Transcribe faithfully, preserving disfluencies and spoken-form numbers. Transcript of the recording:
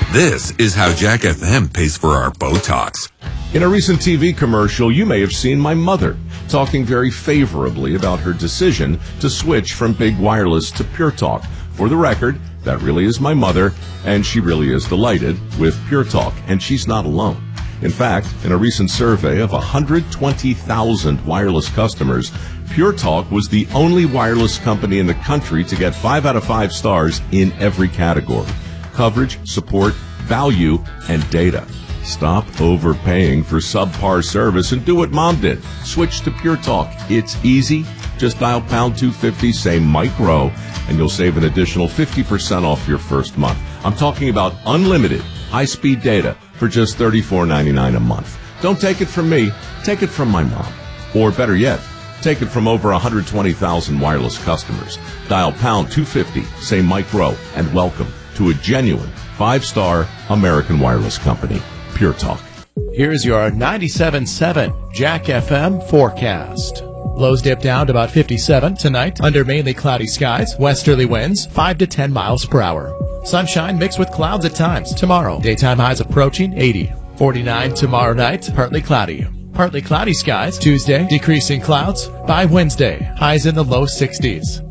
This is how Jack F M pays for our Botox. In a recent T V commercial, you may have seen my mother talking very favorably about her decision to switch from Big Wireless to Pure Talk. For the record, that really is my mother, and she really is delighted with Pure Talk, and she's not alone. In fact, in a recent survey of one hundred twenty thousand wireless customers, Pure Talk was the only wireless company in the country to get five out of five stars in every category: coverage, support, value, and data. Stop overpaying for subpar service and do what Mom did. Switch to Pure Talk. It's easy. Just dial pound two fifty, say Mike Rowe, and you'll save an additional fifty percent off your first month. I'm talking about unlimited high-speed data for just thirty-four ninety-nine a month. Don't take it from me. Take it from my mom. Or better yet, take it from over one hundred twenty thousand wireless customers. Dial pound two fifty, say Mike Rowe, and welcome to a genuine five-star American wireless company, Pure Talk. Here's your ninety-seven point seven Jack F M forecast. Lows dip down to about fifty-seven tonight under mainly cloudy skies. Westerly winds five to ten miles per hour. Sunshine mixed with clouds at times. Tomorrow, daytime highs approaching eighty. forty-nine tomorrow night, partly cloudy. Partly cloudy skies. Tuesday, decreasing clouds. By Wednesday, highs in the low sixties.